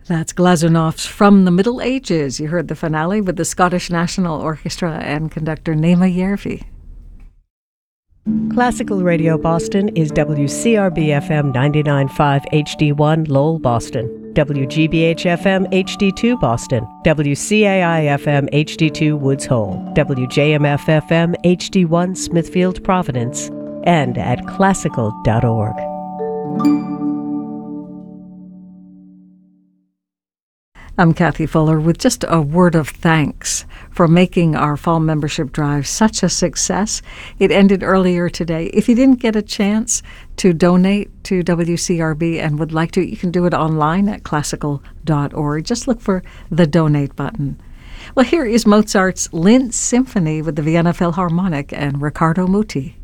That's Glazonov's From the Middle Ages. You heard the finale with the Scottish National Orchestra and conductor Naima Järvi. Classical Radio Boston is WCRB-FM 99.5 HD1 Lowell, Boston, WGBH-FM HD2 Boston, WCAI-FM HD2 Woods Hole, WJMF-FM HD1 Smithfield, Providence, and at classical.org. I'm Kathy Fuller with just a word of thanks for making our fall membership drive such a success. It ended earlier today. If you didn't get a chance to donate to WCRB and would like to, you can do it online at classical.org. Just look for the donate button. Well, here is Mozart's Linz Symphony with the Vienna Philharmonic and Riccardo Muti.